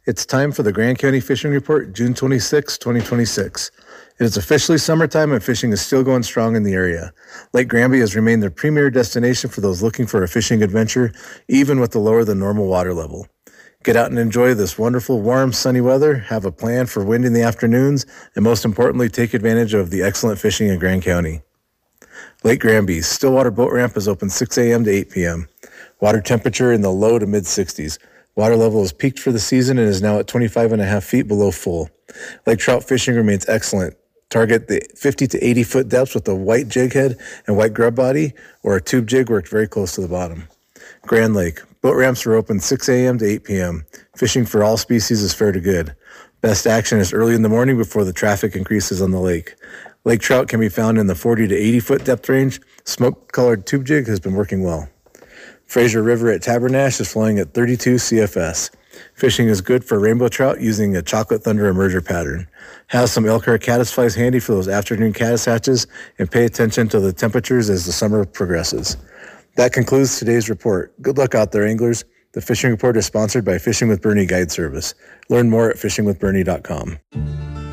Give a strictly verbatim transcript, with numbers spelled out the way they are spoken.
It's time for the Grand County Fishing Report, June twenty-sixth, twenty twenty-six. It is officially summertime and fishing is still going strong in the area. Lake Granby has remained the premier destination for those looking for a fishing adventure, even with the lower than normal water level. Get out and enjoy this wonderful, warm, sunny weather, have a plan for wind in the afternoons, and most importantly, take advantage of the excellent fishing in Grand County. Lake Granby, Stillwater Boat Ramp is open six a.m. to eight p.m. Water temperature in the low to mid sixties. Water level has peaked for the season and is now at twenty-five and a half feet below full. Lake trout fishing remains excellent. Target the fifty to eighty foot depths with a white jig head and white grub body, or a tube jig worked very close to the bottom. Grand Lake, boat ramps are open six a.m. to eight p.m. Fishing for all species is fair to good. Best action is early in the morning before the traffic increases on the lake. Lake trout can be found in the forty to eighty foot depth range. Smoke-colored tube jig has been working well. Fraser River at Tabernash is flowing at thirty-two C F S. Fishing is good for rainbow trout using a chocolate thunder emerger pattern. Have some Elkhart caddisflies handy for those afternoon caddis hatches, and pay attention to the temperatures as the summer progresses. That concludes today's report. Good luck out there, anglers. The Fishing Report is sponsored by Fishing with Bernie Guide Service. Learn more at fishing with bernie dot com.